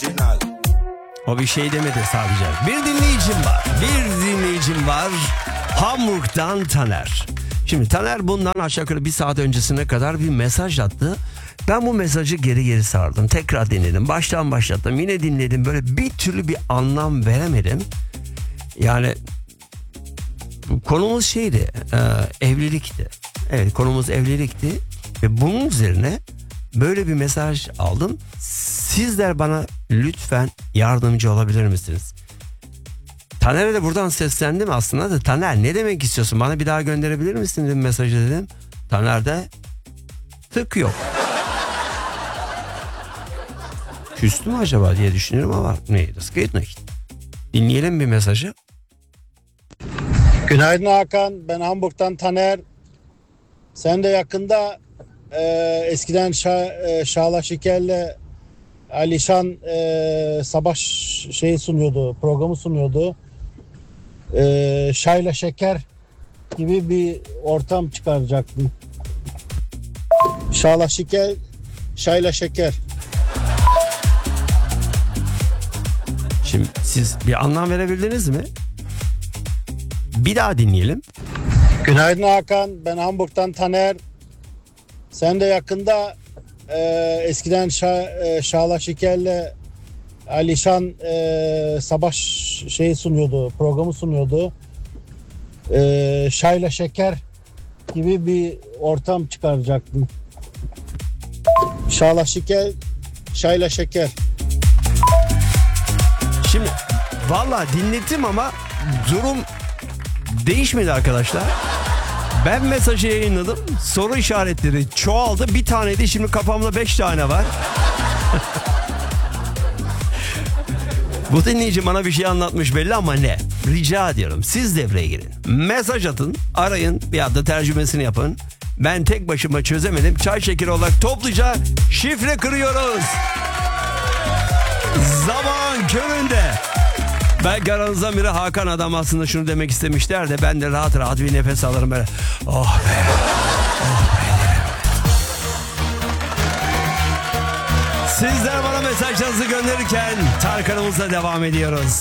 O bir şey demedi sadece. Bir dinleyicim var. Hamburg'dan Taner. Şimdi Taner bundan aşağı yukarı bir saat öncesine kadar bir mesaj attı. Ben bu mesajı geri sardım. Tekrar dinledim. Baştan başlattım. Yine dinledim. Böyle bir türlü bir anlam veremedim. Yani konumuz şeydi. Evlilikti. Evet, konumuz evlilikti. Ve bunun üzerine böyle bir mesaj aldım. Sizler bana lütfen yardımcı olabilir misiniz? Taner'e de buradan seslendim aslında da, Taner ne demek istiyorsun? Bana bir daha gönderebilir misin dedim, mesajı dedim. Taner'de tık yok. Küstü mü acaba diye düşünüyorum ama neydi? Dinleyelim bir mesajı. Günaydın Hakan, ben Hamburg'dan Taner. Sen de yakında eskiden Şahla Şiker'le Alişan sabah programı sunuyordu. Şayla Şeker gibi bir ortam çıkaracaktım. Şahla Şeker, Şayla Şeker. Şimdi siz bir anlam verebildiniz mi? Bir daha dinleyelim. Günaydın Hakan, ben Hamburg'dan Taner. Sen de yakında eskiden Şahla Şiker'le Alişan sabah programı sunuyordu. Şayla Şeker gibi bir ortam çıkaracaktım. Şahla Şeker, Şayla Şeker. Şimdi valla dinlettim ama durum değişmedi arkadaşlar. Ben mesajı yayınladım. Soru işaretleri çoğaldı. Bir taneydi, şimdi kafamda 5 tane var. Bu dinleyici bana bir şey anlatmış belli ama ne? Rica ediyorum, siz devreye girin. Mesaj atın, arayın, bir anda tercümesini yapın. Ben tek başıma çözemedim. Çay şekeri olarak topluca şifre kırıyoruz. Zaman köründe. Belki aranızdan biri Hakan adam aslında şunu demek istemişler de ben de rahat rahat bir nefes alırım böyle. Oh be. Oh be. Sizler bana mesajlarınızı gönderirken Tarkan'ımızla devam ediyoruz.